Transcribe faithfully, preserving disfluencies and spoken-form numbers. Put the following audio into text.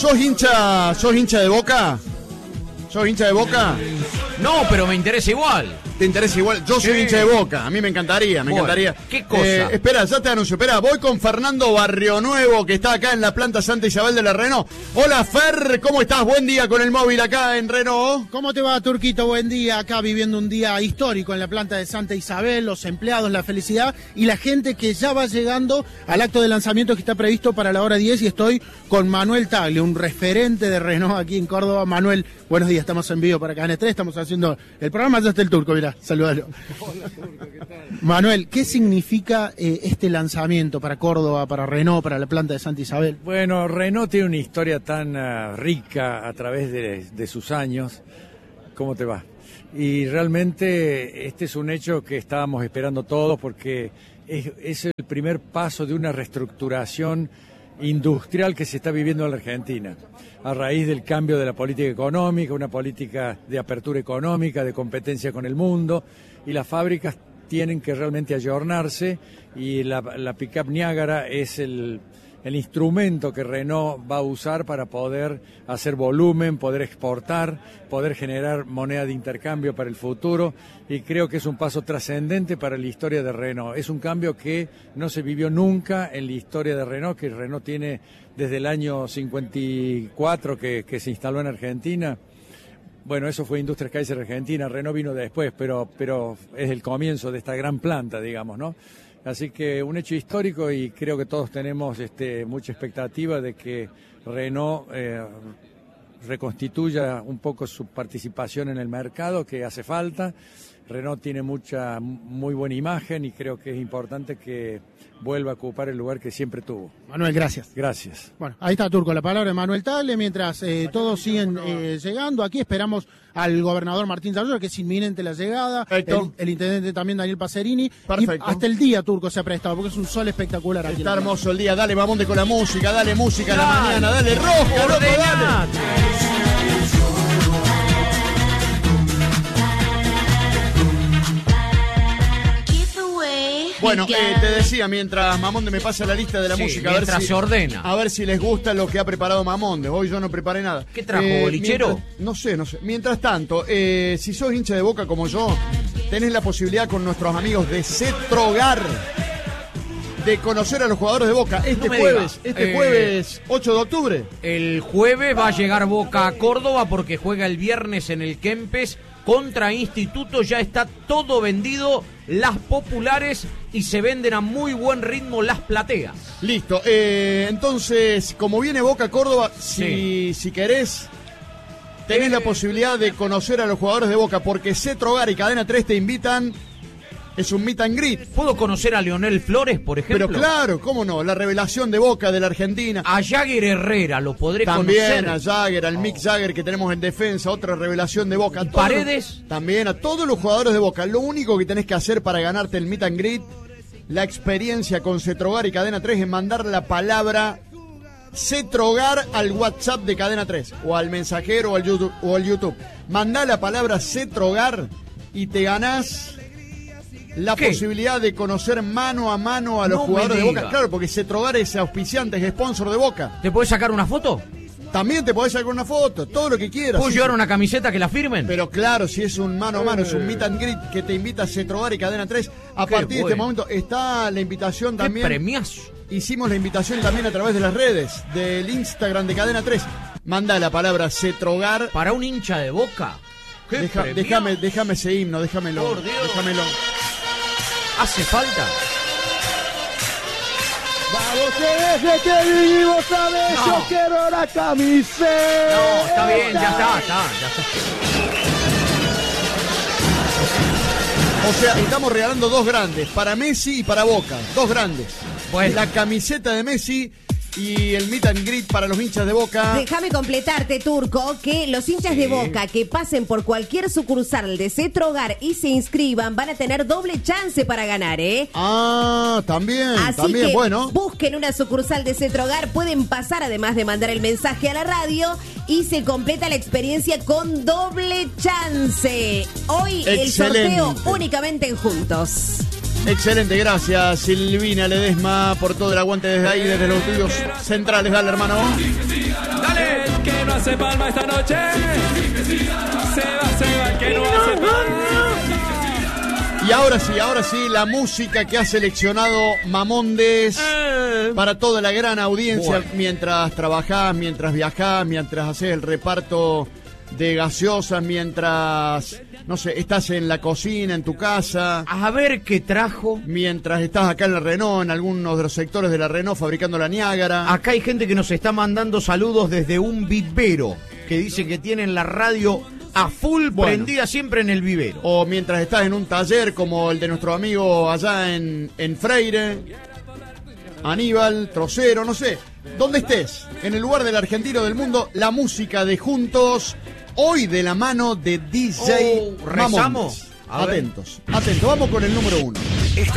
¿sos hincha, sos hincha de Boca? ¿Sos hincha de Boca? No, pero me interesa igual. ¿Te interesa igual? Yo soy sí. hincha de Boca, a mí me encantaría, me bueno, encantaría. ¿Qué cosa? Eh, espera, ya te anuncio, espera, voy con Fernando Barrionuevo, que está acá en la planta Santa Isabel de la Renault. Hola Fer, ¿cómo estás? Buen día con el móvil acá en Renault. ¿Cómo te va, Turquito? Buen día, acá viviendo un día histórico en la planta de Santa Isabel, los empleados, la felicidad y la gente que ya va llegando al acto de lanzamiento que está previsto para la hora diez, y estoy con Manuel Tagle, un referente de Renault aquí en Córdoba. Manuel, buenos días, estamos en vivo para Cadena tres, estamos haciendo el programa, ya está el Turco, mirá, saludalo. Hola, Turco, ¿qué tal? Manuel, ¿qué significa eh, este lanzamiento para Córdoba, para Renault, para la planta de Santa Isabel? Bueno, Renault tiene una historia tan uh, rica a través de, de sus años. ¿Cómo te va? Y realmente este es un hecho que estábamos esperando todos, porque es, es el primer paso de una reestructuración industrial que se está viviendo en la Argentina, a raíz del cambio de la política económica, una política de apertura económica, de competencia con el mundo, y las fábricas tienen que realmente ayornarse, y la, la pick-up Niágara es el, el instrumento que Renault va a usar para poder hacer volumen, poder exportar, poder generar moneda de intercambio para el futuro, y creo que es un paso trascendente para la historia de Renault. Es un cambio que no se vivió nunca en la historia de Renault, que Renault tiene desde el año cincuenta y cuatro que, que se instaló en Argentina. Bueno, eso fue Industrias Kaiser Argentina, Renault vino después, pero, pero es el comienzo de esta gran planta, digamos, ¿no? Así que un hecho histórico, y creo que todos tenemos este, mucha expectativa de que Renault eh, reconstituya un poco su participación en el mercado, que hace falta. Renault tiene mucha, muy buena imagen, y creo que es importante que vuelva a ocupar el lugar que siempre tuvo. Manuel, gracias. Gracias. Bueno, ahí está, Turco, la palabra de Manuel Tagle, mientras eh, todos siguen eh, llegando. Aquí esperamos al gobernador Martín Sayoya, que es inminente la llegada, el, el intendente también Daniel Pacerini. Perfecto. Y hasta el día, Turco, se ha prestado, porque es un sol espectacular aquí. Está hermoso el día, dale, Mamonde, con la música, dale música a la mañana, dale rojo, loco, dale. Bueno, eh, te decía, mientras Mamonde me pasa la lista de la sí, música, a ver si se ordena. A ver si les gusta lo que ha preparado Mamonde. Hoy yo no preparé nada. ¿Qué trajo, eh, bolichero? Mientras, no sé, no sé. Mientras tanto, eh, si sos hincha de Boca como yo, tenés la posibilidad con nuestros amigos de Cetrogar de conocer a los jugadores de Boca este no jueves, diga. este eh, jueves ocho de octubre. El jueves va a llegar Boca a Córdoba porque juega el viernes en el Kempes contra Instituto. Ya está todo vendido, las populares, y se venden a muy buen ritmo las plateas. Listo, eh, entonces, como viene Boca a Córdoba, si, sí. si querés, tenés eh, la posibilidad de conocer a los jugadores de Boca, porque Cetrogar y Cadena tres te invitan. Es un meet and greet. ¿Puedo conocer a Leonel Flores, por ejemplo? Pero claro, cómo no, la revelación de Boca de la Argentina. A Jagger Herrera, lo podré también conocer. También a Jagger, al oh. Mick Jagger que tenemos en defensa, otra revelación de Boca. Paredes. Los, también a todos los jugadores de Boca. Lo único que tenés que hacer para ganarte el meet and greet, la experiencia con Cetrogar y Cadena tres, es mandar la palabra Cetrogar al WhatsApp de Cadena tres, o al mensajero, o al YouTube. O al YouTube. Mandá la palabra Cetrogar y te ganás la ¿Qué? posibilidad de conocer mano a mano a los no jugadores de Boca. Claro, porque Cetrogar es auspiciante, es sponsor de Boca. ¿Te podés sacar una foto? También te podés sacar una foto, todo lo que quieras. ¿Puedo sí. llevar una camiseta que la firmen? Pero claro, si es un mano a mano, es un meet and greet que te invita a Cetrogar y Cadena tres. A Qué partir bueno. de este momento está la invitación también. ¡Qué premiazo! Hicimos la invitación también a través de las redes, del Instagram de Cadena tres. Manda la palabra Cetrogar. ¿Para un hincha de Boca? ¡Qué Deja, déjame, déjame ese himno, déjamelo. Por Dios. Déjamelo. ¿Hace falta? Vamos, desde que vivimos, sabes, no. Yo quiero la camiseta. No, está bien, ya está, está, ya está. O sea, estamos regalando dos grandes, para Messi y para Boca, dos grandes. Bueno. La camiseta de Messi y el meet and greet para los hinchas de Boca. Déjame completarte, Turco, que los hinchas sí. de Boca que pasen por cualquier sucursal de Cetrogar y se inscriban van a tener doble chance para ganar, ¿eh? Ah, también, Así también, que bueno. busquen una sucursal de Cetrogar, pueden pasar además de mandar el mensaje a la radio y se completa la experiencia con doble chance. Hoy Excelente. el sorteo únicamente en Juntos. Excelente, gracias Silvina Ledesma por todo el aguante desde ahí, desde los estudios centrales. Dale, hermano. Dale. no hace palma esta noche. Se va, se va, que no hace palma. Y ahora sí, ahora sí, la música que ha seleccionado Mamondes Eh. para toda la gran audiencia, Bueno. mientras trabajás, mientras viajás, mientras haces el reparto de gaseosas, mientras, no sé, estás en la cocina, en tu casa, A ver qué trajo. mientras estás acá en la Renault, en algunos de los sectores de la Renault fabricando la Niágara. Acá hay gente que nos está mandando saludos desde un vivero, que dice que tienen la radio a full Bueno. prendida siempre en el vivero. O mientras estás en un taller como el de nuestro amigo allá en, en Freire, Aníbal, Trocero, no sé. Donde estés, en el lugar del argentino del mundo, la música de Juntos, hoy de la mano de D J Oh, ¿rezamos? Mamondes. A ver. Atentos, atentos, vamos con el número uno.